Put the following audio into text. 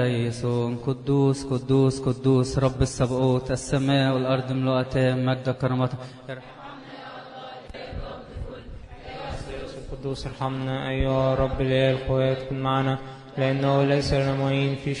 يسوع قدوس قدوس قدوس رب السبقوت، السماء والأرض ملؤتان مجد كرامته. القدوس ارحمنا أيها رب الإله القوات، كن معنا لأنه ليس لنا معين في